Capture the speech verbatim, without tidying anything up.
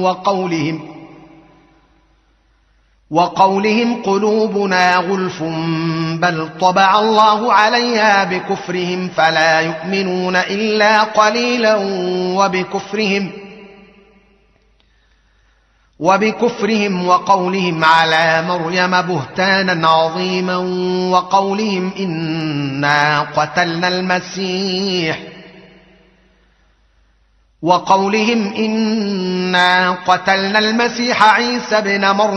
وقولهم وقولهم قلوبنا غلف بل طبع الله عليها بكفرهم فلا يؤمنون إلا قليلا وبكفرهم وبكفرهم وقولهم على مريم بهتانا عظيما وقولهم إنا قتلنا المسيح وقولهم إنا قتلنا المسيح عيسى ابن مريم